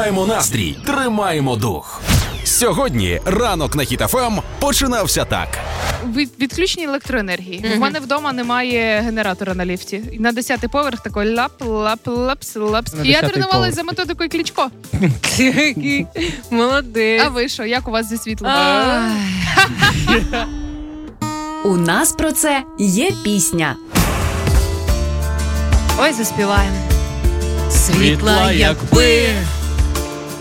Піднімаємо настрій, тримаємо дух. Сьогодні ранок на Хіт ФМ починався так. Відключення електроенергії. У мене вдома немає генератора на ліфті. І на 10-й поверх такий лап-лап-лапс. І я тренувалась за методикою Кличко. Молодець. А ви що, як у вас зі світлом? У нас про це є пісня. Ой, заспіваємо. Світла, якби